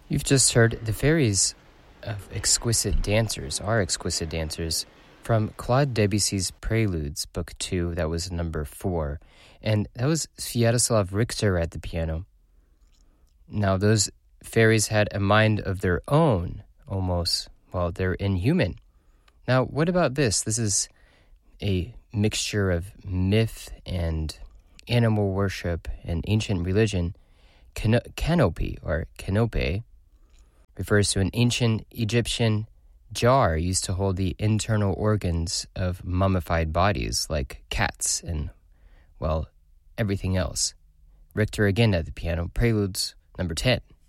You've just heard The Fairies of Exquisite Dancers, Are Exquisite Dancers, from Claude Debussy's Preludes, Book 2, that was number 4. And that was Sviatoslav Richter at the piano. Now, those fairies had a mind of their own, almost. Well, they're inhuman. Now, what about this? This is a mixture of myth and animal worship and ancient religion. Canopy, or canope, refers to an ancient Egyptian jar used to hold the internal organs of mummified bodies like cats and, well, everything else. Richter again at the piano, Preludes number 10.